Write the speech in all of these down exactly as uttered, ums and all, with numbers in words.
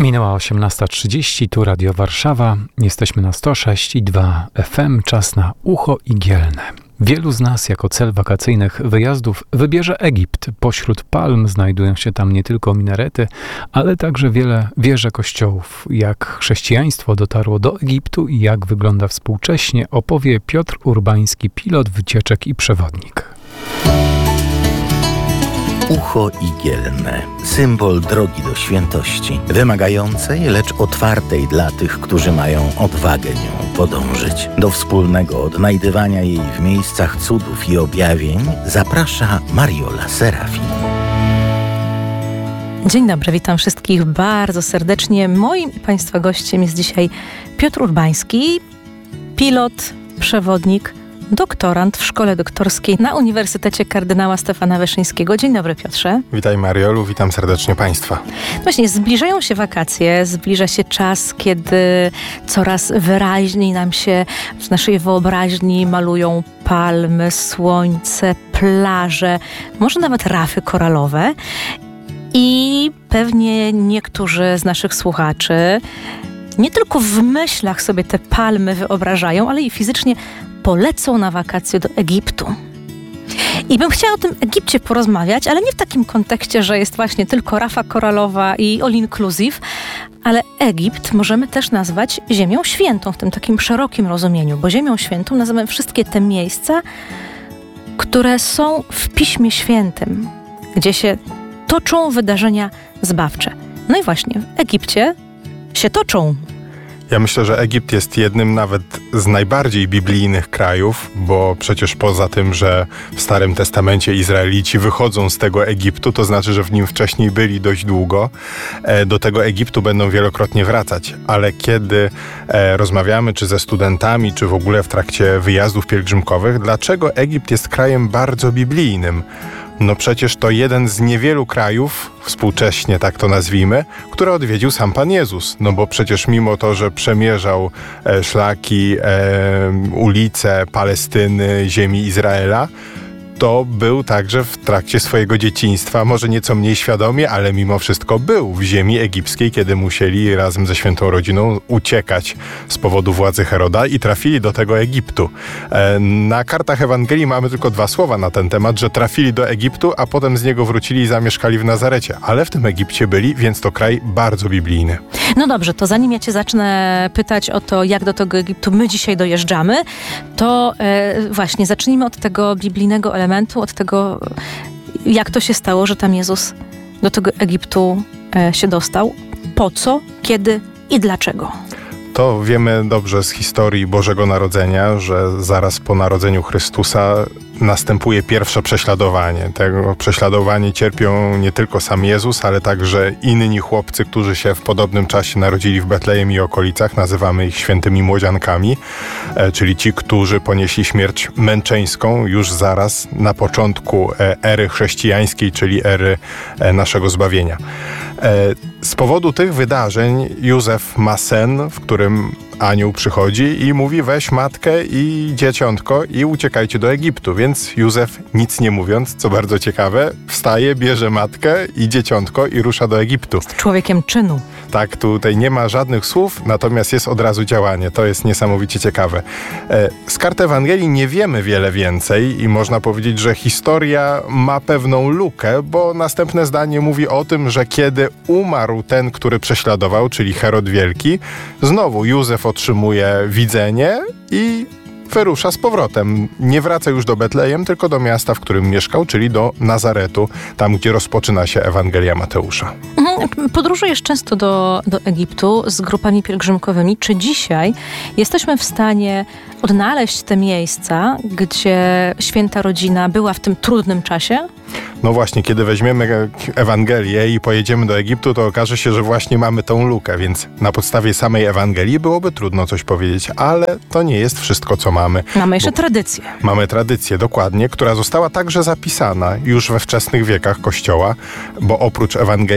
Minęła osiemnasta trzydzieści, tu Radio Warszawa. Jesteśmy na sto sześć i dwa F M. Czas na Ucho Igielne. Wielu z nas jako cel wakacyjnych wyjazdów wybierze Egipt. Pośród palm znajdują się tam nie tylko minarety, ale także wiele wieże kościołów. Jak chrześcijaństwo dotarło do Egiptu i jak wygląda współcześnie, opowie Piotr Urbański, pilot wycieczek i przewodnik. Ucho Igielne. Symbol drogi do świętości. Wymagającej, lecz otwartej dla tych, którzy mają odwagę nią podążyć. Do wspólnego odnajdywania jej w miejscach cudów i objawień zaprasza Mariola Serafin. Dzień dobry, witam wszystkich bardzo serdecznie. Moim i Państwa gościem jest dzisiaj Piotr Urbański, pilot, przewodnik, doktorant w Szkole Doktorskiej na Uniwersytecie Kardynała Stefana Wyszyńskiego. Dzień dobry, Piotrze. Witaj, Mariolu, witam serdecznie Państwa. Właśnie, zbliżają się wakacje, zbliża się czas, kiedy coraz wyraźniej nam się w naszej wyobraźni malują palmy, słońce, plaże, może nawet rafy koralowe. I pewnie niektórzy z naszych słuchaczy nie tylko w myślach sobie te palmy wyobrażają, ale i fizycznie polecą na wakacje do Egiptu. I bym chciała o tym Egipcie porozmawiać, ale nie w takim kontekście, że jest właśnie tylko rafa koralowa i all inclusive, ale Egipt możemy też nazwać Ziemią Świętą w tym takim szerokim rozumieniu, bo Ziemią Świętą nazywamy wszystkie te miejsca, które są w Piśmie Świętym, gdzie się toczą wydarzenia zbawcze. No i właśnie w Egipcie się toczą. Ja myślę, że Egipt jest jednym nawet z najbardziej biblijnych krajów, bo przecież poza tym, że w Starym Testamencie Izraelici wychodzą z tego Egiptu, to znaczy, że w nim wcześniej byli dość długo. Do tego Egiptu będą wielokrotnie wracać, ale kiedy rozmawiamy czy ze studentami, czy w ogóle w trakcie wyjazdów pielgrzymkowych, dlaczego Egipt jest krajem bardzo biblijnym? No przecież to jeden z niewielu krajów, współcześnie tak to nazwijmy, które odwiedził sam Pan Jezus. No bo przecież mimo to, że przemierzał e, szlaki, e, ulice Palestyny, ziemi Izraela, to był także w trakcie swojego dzieciństwa, może nieco mniej świadomie, ale mimo wszystko był w ziemi egipskiej, kiedy musieli razem ze świętą rodziną uciekać z powodu władzy Heroda i trafili do tego Egiptu. Na kartach Ewangelii mamy tylko dwa słowa na ten temat, że trafili do Egiptu, a potem z niego wrócili i zamieszkali w Nazarecie. Ale w tym Egipcie byli, więc to kraj bardzo biblijny. No dobrze, to zanim ja cię zacznę pytać o to, jak do tego Egiptu my dzisiaj dojeżdżamy, to e, właśnie zacznijmy od tego biblijnego elementu, od tego, jak to się stało, że tam Jezus do tego Egiptu e, się dostał, po co, kiedy i dlaczego. To wiemy dobrze z historii Bożego Narodzenia, że zaraz po narodzeniu Chrystusa następuje pierwsze prześladowanie. Tego prześladowanie cierpią nie tylko sam Jezus, ale także inni chłopcy, którzy się w podobnym czasie narodzili w Betlejem i okolicach. Nazywamy ich świętymi młodziankami, e, czyli ci, którzy ponieśli śmierć męczeńską już zaraz na początku e, ery chrześcijańskiej, czyli ery e, naszego zbawienia. E, z powodu tych wydarzeń Józef ma sen, w którym anioł przychodzi i mówi: weź matkę i dzieciątko i uciekajcie do Egiptu. Więc Józef, nic nie mówiąc, co bardzo ciekawe, wstaje, bierze matkę i dzieciątko i rusza do Egiptu. Z człowiekiem czynu. Tak, tutaj nie ma żadnych słów, natomiast jest od razu działanie. To jest niesamowicie ciekawe. Z kart Ewangelii nie wiemy wiele więcej i można powiedzieć, że historia ma pewną lukę, bo następne zdanie mówi o tym, że kiedy umarł ten, który prześladował, czyli Herod Wielki, znowu Józef otrzymuje widzenie i wyrusza z powrotem. Nie wraca już do Betlejem, tylko do miasta, w którym mieszkał, czyli do Nazaretu, tam gdzie rozpoczyna się Ewangelia Mateusza. Podróżujesz często do, do Egiptu z grupami pielgrzymkowymi. Czy dzisiaj jesteśmy w stanie odnaleźć te miejsca, gdzie święta rodzina była w tym trudnym czasie? No właśnie, kiedy weźmiemy Ewangelię i pojedziemy do Egiptu, to okaże się, że właśnie mamy tą lukę, więc na podstawie samej Ewangelii byłoby trudno coś powiedzieć, ale to nie jest wszystko, co mamy. Mamy jeszcze tradycję. Mamy tradycję, dokładnie, która została także zapisana już we wczesnych wiekach Kościoła, bo oprócz Ewangelii mamy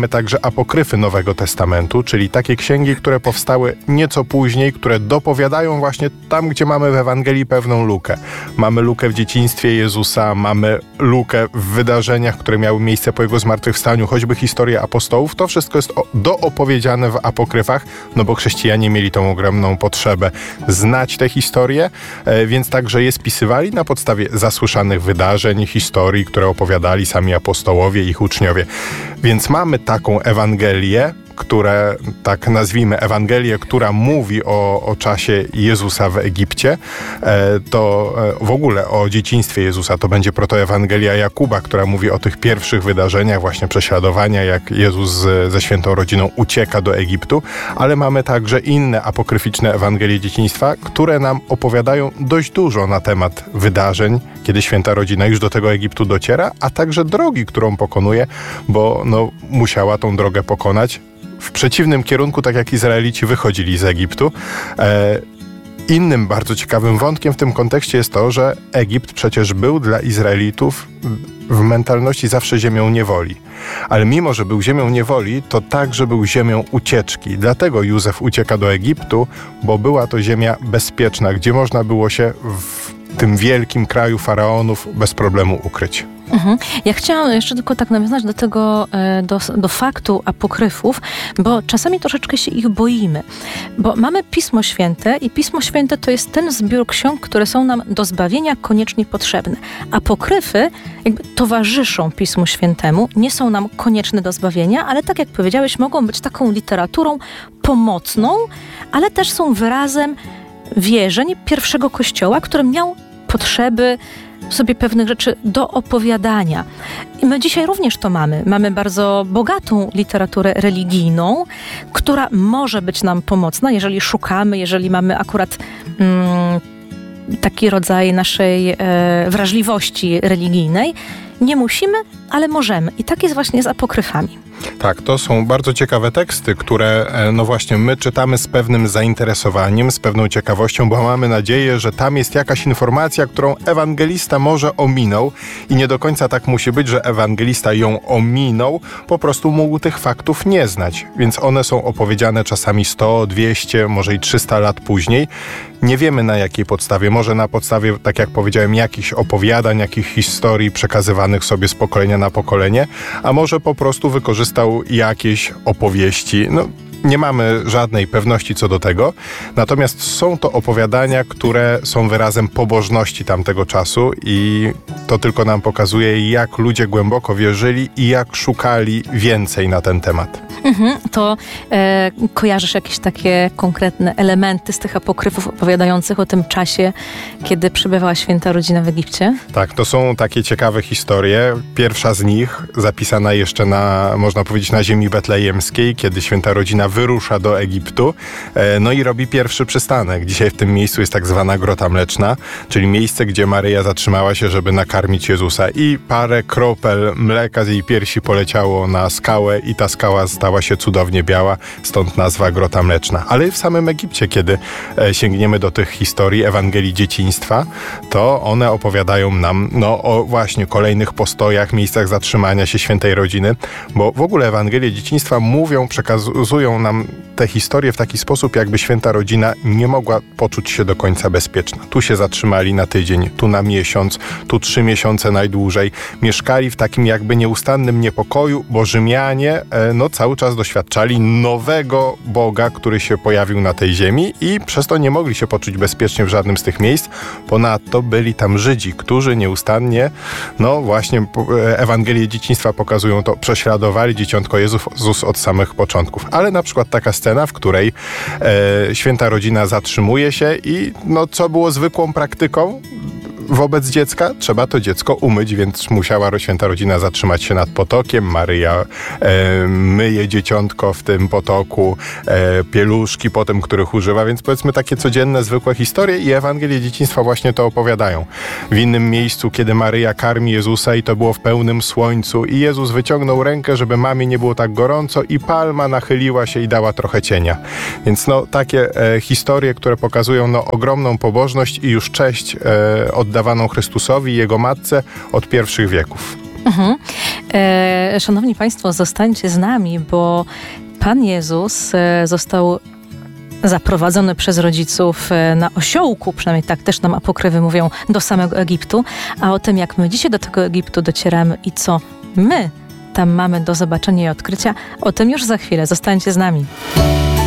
mamy także apokryfy Nowego Testamentu, czyli takie księgi, które powstały nieco później, które dopowiadają właśnie tam, gdzie mamy w Ewangelii pewną lukę. Mamy lukę w dzieciństwie Jezusa, mamy lukę w wydarzeniach, które miały miejsce po Jego zmartwychwstaniu, choćby historię apostołów. To wszystko jest doopowiedziane w apokryfach, no bo chrześcijanie mieli tą ogromną potrzebę znać te historie, więc także je spisywali na podstawie zasłyszanych wydarzeń, historii, które opowiadali sami apostołowie, ich uczniowie. Więc mamy taką Ewangelię, które, tak nazwijmy, Ewangelię, która mówi o, o czasie Jezusa w Egipcie, e, to e, w ogóle o dzieciństwie Jezusa. To będzie protoewangelia Jakuba, która mówi o tych pierwszych wydarzeniach, właśnie prześladowania, jak Jezus z, ze świętą rodziną ucieka do Egiptu, ale mamy także inne apokryficzne Ewangelie dzieciństwa, które nam opowiadają dość dużo na temat wydarzeń, kiedy święta rodzina już do tego Egiptu dociera, a także drogi, którą pokonuje, bo no, musiała tą drogę pokonać w przeciwnym kierunku, tak jak Izraelici wychodzili z Egiptu. E, innym bardzo ciekawym wątkiem w tym kontekście jest to, że Egipt przecież był dla Izraelitów w mentalności zawsze ziemią niewoli. Ale mimo, że był ziemią niewoli, to także był ziemią ucieczki. Dlatego Józef ucieka do Egiptu, bo była to ziemia bezpieczna, gdzie można było się w tym wielkim kraju faraonów bez problemu ukryć. Mhm. Ja chciałam jeszcze tylko tak nawiązać do tego, do, do faktu apokryfów, bo czasami troszeczkę się ich boimy. Bo mamy Pismo Święte i Pismo Święte to jest ten zbiór ksiąg, które są nam do zbawienia koniecznie potrzebne. Apokryfy jakby towarzyszą Pismu Świętemu, nie są nam konieczne do zbawienia, ale tak jak powiedziałeś, mogą być taką literaturą pomocną, ale też są wyrazem wierzeń pierwszego Kościoła, który miał potrzeby sobie pewnych rzeczy do opowiadania. I my dzisiaj również to mamy. Mamy bardzo bogatą literaturę religijną, która może być nam pomocna, jeżeli szukamy, jeżeli mamy akurat mm, taki rodzaj naszej e, wrażliwości religijnej. Nie musimy, ale możemy. I tak jest właśnie z apokryfami. Tak, to są bardzo ciekawe teksty, które no właśnie my czytamy z pewnym zainteresowaniem, z pewną ciekawością, bo mamy nadzieję, że tam jest jakaś informacja, którą ewangelista może ominął i nie do końca tak musi być, że ewangelista ją ominął, po prostu mógł tych faktów nie znać, więc one są opowiedziane czasami sto, dwieście, może i trzysta lat później. Nie wiemy na jakiej podstawie, może na podstawie, tak jak powiedziałem, jakichś opowiadań, jakichś historii przekazywanych sobie z pokolenia na pokolenie, a może po prostu wykorzystał jakieś opowieści. No, nie mamy żadnej pewności co do tego, natomiast są to opowiadania, które są wyrazem pobożności tamtego czasu i to tylko nam pokazuje, jak ludzie głęboko wierzyli i jak szukali więcej na ten temat. Mhm, to e, kojarzysz jakieś takie konkretne elementy z tych apokryfów opowiadających o tym czasie, kiedy przebywała święta rodzina w Egipcie? Tak, to są takie ciekawe historie. Pierwsza z nich zapisana jeszcze na, można powiedzieć, na ziemi betlejemskiej, kiedy święta rodzina wyrusza do Egiptu, e, no i robi pierwszy przystanek. Dzisiaj w tym miejscu jest tak zwana Grota Mleczna, czyli miejsce, gdzie Maryja zatrzymała się, żeby nakarmić Jezusa i parę kropel mleka z jej piersi poleciało na skałę i ta skała stała się cudownie biała, stąd nazwa Grota Mleczna. Ale w samym Egipcie, kiedy e, sięgniemy do tych historii Ewangelii dzieciństwa, to one opowiadają nam no, o właśnie kolejnych postojach, miejscach zatrzymania się świętej rodziny, bo w ogóle Ewangelie dzieciństwa mówią, przekazują nam te historie w taki sposób, jakby święta rodzina nie mogła poczuć się do końca bezpieczna. Tu się zatrzymali na tydzień, tu na miesiąc, tu trzy miesiące najdłużej. Mieszkali w takim jakby nieustannym niepokoju, bo Rzymianie e, no, cały czas doświadczali nowego Boga, który się pojawił na tej ziemi i przez to nie mogli się poczuć bezpiecznie w żadnym z tych miejsc. Ponadto byli tam Żydzi, którzy nieustannie, no właśnie Ewangelie dzieciństwa pokazują to, prześladowali dzieciątko Jezus od samych początków. Ale na przykład taka scena, w której e, święta rodzina zatrzymuje się i no co było zwykłą praktyką wobec dziecka? Trzeba to dziecko umyć, więc musiała święta rodzina zatrzymać się nad potokiem. Maryja e, myje dzieciątko w tym potoku, e, pieluszki potem, których używa, więc powiedzmy takie codzienne, zwykłe historie i Ewangelie dzieciństwa właśnie to opowiadają. W innym miejscu, kiedy Maryja karmi Jezusa i to było w pełnym słońcu i Jezus wyciągnął rękę, żeby mamie nie było tak gorąco i palma nachyliła się i dała trochę cienia. Więc no takie e, historie, które pokazują no, ogromną pobożność i już cześć e, oddawaną Chrystusowi i Jego matce od pierwszych wieków. Mhm. E, szanowni Państwo, zostańcie z nami, bo Pan Jezus e, został zaprowadzony przez rodziców e, na osiołku, przynajmniej tak też nam apokrywy mówią, do samego Egiptu, a o tym, jak my dzisiaj do tego Egiptu docieramy i co my tam mamy do zobaczenia i odkrycia, o tym już za chwilę. Zostańcie z nami.